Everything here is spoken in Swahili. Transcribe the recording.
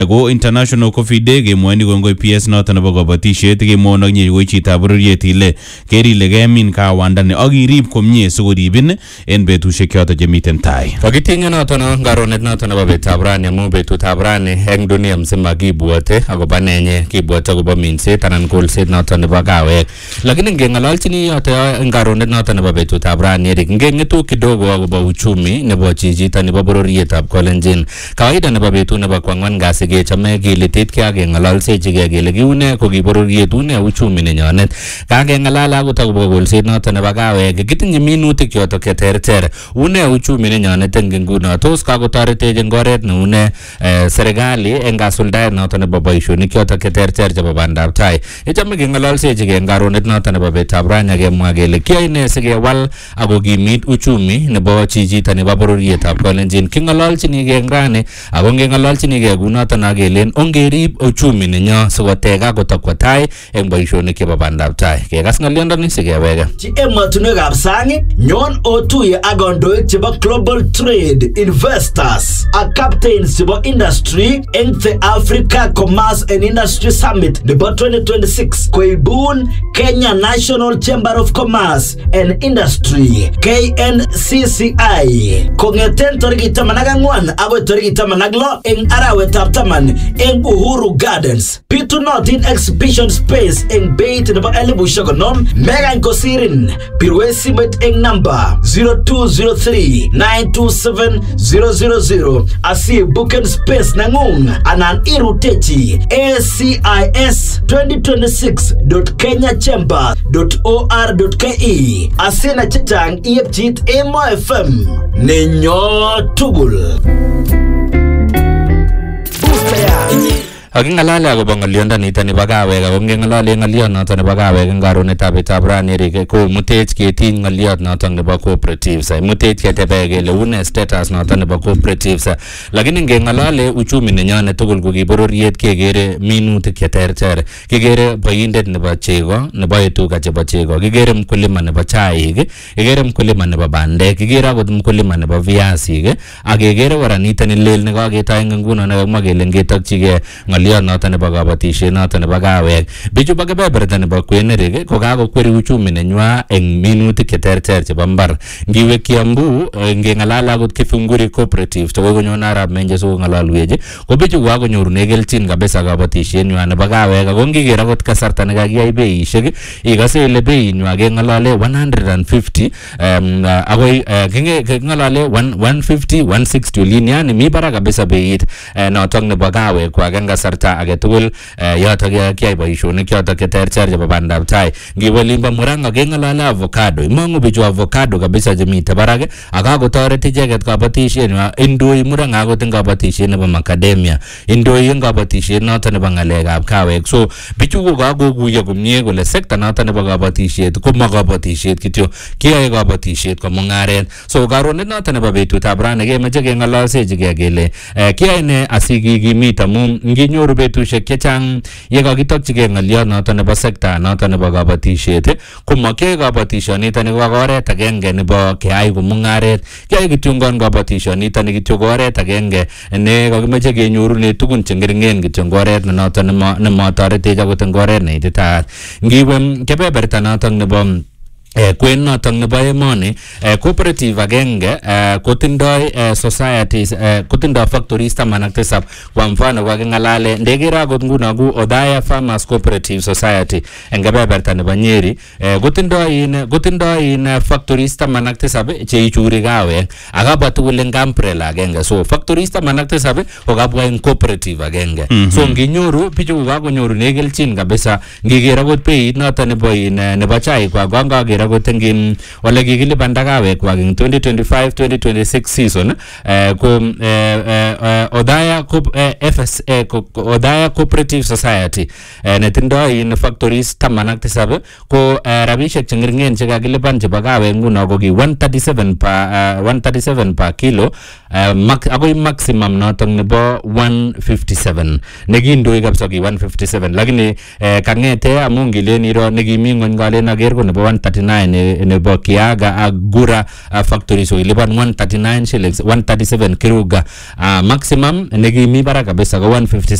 Go International Coffee Day gemwani gongo PS noton nebo kabatishet gemwono nyewe chitab bororiet ile kerile gemin kawandane ak irib komie sikoribin en betusiek choton chemiten tai. Kakitinye noton ngaronet noton nebo betutab rani amu betutab rani eng dunia mzima kibwote akobo nenye kibwote akobo minset anan kolset noton nebo kawek. Lakini ngeng'ololchini yoto ngaronet noton nebo betutab rani Eric ngengetu kidogo akobo uchumi nebo chichito nebo bororietab Kolenjin. Kawaida nebo betut nebo kwang'wan kasi kechome kilitit keng'ololsechigei kele kiune ko kibororiet une uchumi nenyonet. Kakeng'alal akot akobo kolset noton nebo kawek kitinye minutik choto cheterter. Une uchumi nenyonet eng nguno tos kakotoretech eng oret neune serikali eng kasuldaet noton nebo boisionik choto cheterter chebo bandab tai. Ichome keng'ololsechigei eng karonet noton nebo betutab rani kemwa kele kiyoe ne sikewal ako kimit uchumi nebo chichito nebo bororietab Kolenjin. King'ololchinigei eng rani ako ngeng'ololchinigei kunoton akelen ongerib uchumi nenyo sikoteka kotokwa tai eng boisionik chebo bandab tai. Kekas ng'olyondoni sikeweke. Chi emotunwekab sang nyon otuye ak kandoik chebo Global Trade Investors ak captains chebo industry eng the Africa Commerce and Industry Summit nebo 2026 koibun Kenya National Chamber of Commerce and Industry KNCCI kong'eten tarikit 14 agoi tarikit 16 eng arawetab 10 eng Uhuru Gardens. Bitunotin exhibition space eng beit nebo 50,000 megany kosirin pirwe simet eng number 0203927000 asi booking space nang'ung anan irutechi acis2026.kenyachamber.or.ke asina chechang iepchit Emo FM nenyo tugul. Aking'alale akobo ng'olyondonito nebo kawek ako ngeng'olole ng'olyot noton nebo kawek eng karonetab betutab rani Eric ko mutech ketiny ng'olyot noton nebo cooperatives. Mutech ketebe kele une status noton nebo cooperatives. Lakini ngeng'olole uchumi nenyonet tugul ko kibororiet kekere minutik cheterter. Kikere boindet nebo chego, neboe tuga chebo chego. Kikere mkulima nebo chaik, kikere mkulima nebo bandek, kikere akot mkulima nebo viasik ak kekere kora nito ni lel nekaketoi eng nguno nekamwa kele ngetokchigei ng'olyot noton nebo kabatisiet noton nebo kawek. Bichu bo kebeberta nebo kwenerik ko kakokweri uchumi nenywa eng minutik cheterter chebo mbar. Ngiwe Kiambu ngeng'alal akot Kifunguri cooperatives to konyon arab menje so ng'alalwech ko bichu kakonyorune kelchin kabisa kabatisiet nywa nebo kawek ako ngiker akot kasarta nekakiyai beishek ikase ile beinywa keng'alale 150 akoi keng'alale 150 160 olin yani mi barak kabisa beit noton nebo kawek kwa kasarta age tugul yoto kiyai boisionik yoto cheterter chebo bandab tai. Ngiwe limbo Murang'a keng'alale avocado. Imong'u bichu avocado kabisa chemite barak akakotoret icheket kabatisietnywa. Indoi Murang'a akot eng kabatisiet nebo macadamia. Indoi eng kabatisiet noto nebo ng'alekab kawek. So bichu ko kakokuyo komie kole sekta noto nebo kabatisiet ko ma kabatisiet kityo, kiyoe kabatisiet ko mung'aret. So karonet noto nebo betutab rani kemeche keng'ololsechigei kele kiyoe ne asikikimit amu nginyoru betusiek chechang ye kakitokchigei ng'olyot noton nebo sekta noton nebo kabatisiet ko makyoe kabatisioniton ko oret agenge nebo keyai ko mung'aret. Kiyoe kityo ngon kabatisioniton kityo ko oret agenge ne kakimeche kenyorune tugun chengeringen kityo eng oret noton nematoretech akot eng oret neititaat. Ngiwe kebeberta noton nebo kwen noton nebo emoni cooperative agenge kotindoi societies kotindoi factories 17 kwa mfano kwa king'alale ndekere akot nguno ku Odhaya Farmers Cooperative Society eng kebeberta nebo Nyeri kotindoi factories 17 cheichuri kawek akabwa tugul eng umbrella agenge. So factories 17 ko kabwa eng cooperative agenge. So nginyoru bichu kakonyorune kelchin kabisa. Ngiker akot beit noton nebo chaik kwa ngakere akot eng ole kikilipanda kawek kwa eng 2025-2026 season ko Odhaya FSA Odhaya Cooperative Society netindoi factories 17 ko rabishek chengeringen chekakilipan chebo kawek nguno ko ki 137 per kilo akoi maximum noton nebo 157 nekindoi kabisa ki 157 lakini kangete amu ngilen iro nekimi ng'ony ngalen aker ko nebo 139 139 nebo Kiaga ak Gura factory so ilipan 139 shillings 137 Kiruga maximum negimi bara kabisa ko 157